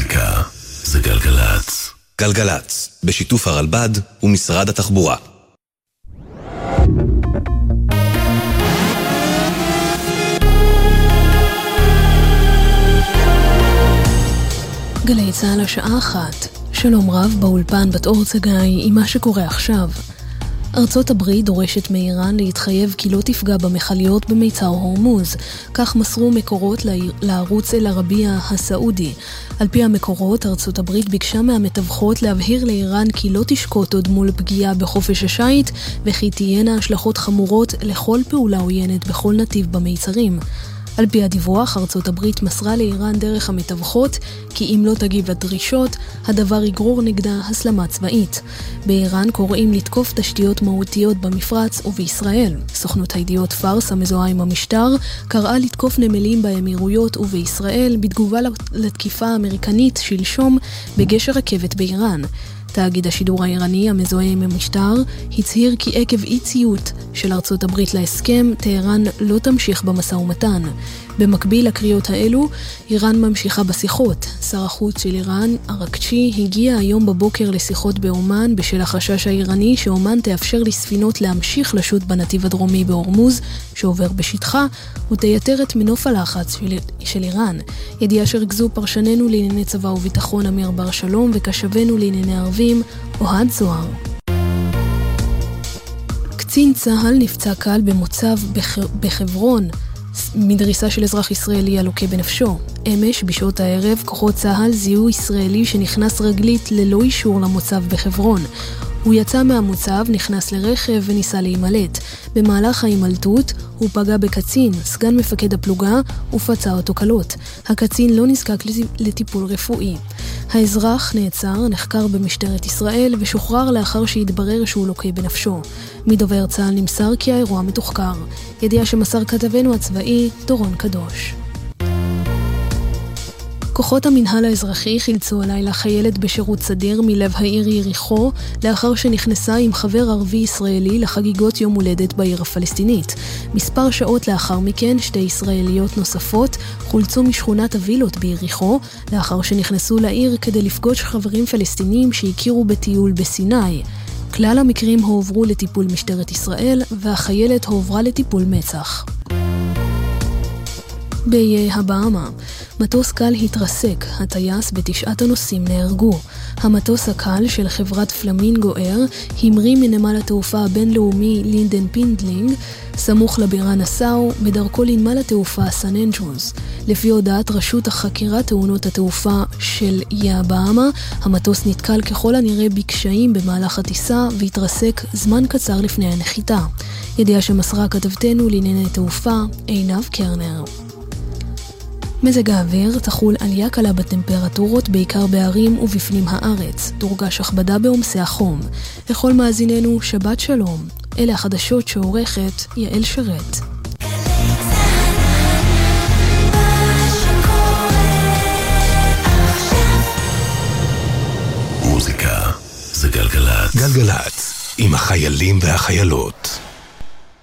מוזיקה זה גלגלץ. גלגלץ, בשיתוף הרלב"ד ומשרד התחבורה. גלי צהל השעה 1. שלום רב באולפן בת אור צגאי עם מה שקורה עכשיו. ארצות הברית דורשת מאיראן להתחייב כי לא תפגע במחליות במיצר הורמוז. כך מסרו מקורות לערוץ אל-ערבייה הסעודי. על פי המקורות, ארצות הברית ביקשה מהמתווכות להבהיר לאיראן כי לא תשקוט עוד מול פגיעה בחופש השייט, וכי תהיינה השלכות חמורות לכל פעולה עוינת בכל נתיב במיצרים. על פי הדיווח, ארצות הברית מסרה לאיראן דרך המתווכות כי אם לא תגיב לדרישות, הדבר יגרור נגדה הסלמה צבאית. באיראן קוראים לתקוף תשתיות מהותיות במפרץ ובישראל. סוכנות הידיעות פארס, המזוהה עם המשטר, קראה לתקוף נמלים באמירויות ובישראל בתגובה לתקיפה האמריקנית שלשום בגשר רכבת באיראן. תאגיד השידור האיראני המזוהה עם המשטר הצהיר כי עקב אי ציות של ארצות הברית להסכם, טהרן לא תמשיך במשא ומתן. במקביל לקריאות האלו, איראן ממשיכה בשיחות. שר החוץ של איראן, ארקצ'י, הגיע היום בבוקר לשיחות באומן בשל החשש האיראני שאומן תאפשר לספינות להמשיך לשוט בנתיב הדרומי בהורמוז שעובר בשטחה ותייתר את מנוף הלחץ של איראן. ידיעה שרגזו פרשננו לענייני צבא וביטחון אמיר בר שלום וקשבנו לענייני ערבים אוהד זוהר. קצין צהל נפצע קל במוצב בחברון מדריסה של אזרח ישראלי הלוקה בנפשו. אמש בשעות הערב כוחות צהל זיהו ישראלי שנכנס רגלית ללא אישור למוצב בחברון. הוא יצא מהמוצב, נכנס לרכב וניסה להימלט. במהלך ההימלטות הוא פגע בקצין, סגן מפקד הפלוגה, ופצע אותו קלות. הקצין לא נזקק לטיפול רפואי. האזרח נעצר, נחקר במשטרת ישראל ושוחרר לאחר שהתברר שהוא לוקה בנפשו. מדובר צהל נמסר כי האירוע מתוחקר. ידיעה שמסר כתבנו הצבאי דורון קדוש. כוחות המנהל האזרחי חילצו הלילה חיילת בשירות סדיר מלב העיר יריחו, לאחר שנכנסה עם חבר ערבי ישראלי לחגיגות יום הולדת בעיר הפלסטינית. מספר שעות לאחר מכן, שתי ישראליות נוספות חולצו משכונת הווילות ביריחו, לאחר שנכנסו לעיר כדי לפגוש חברים פלסטינים שהכירו בטיול בסיני. כלל המקרים הועברו לטיפול משטרת ישראל, והחיילת הועברה לטיפול מצ"ח. באיי הבאמה, מטוס קל התרסק, הטייס ותשעת הנוסעים נהרגו. המטוס הקל של חברת פלמינגו אייר המריא מנמל התעופה הבינלאומי לינדן פינדלינג, סמוך לבירה נסאו, בדרכו לנמל התעופה סן אנדרוס. לפי הודעת רשות החקירת תאונות התעופה של איי הבאמה, המטוס נתקל ככל הנראה בקשיים במהלך הטיסה והתרסק זמן קצר לפני הנחיתה. ידיעה שמסרה כתבתנו לענייני תעופה עינב קרנר. מזג האוויר, תחול עלייה קלה בטמפרטורות בעיקר בערים ובפנים הארץ. תורגש הכבדה בעומסי החום. לכל מאזיננו שבת שלום. אלה החדשות שעורכת יעל שרת. מוזיקה זה גלגלץ. גלגלץ, עם החיילים והחיילות.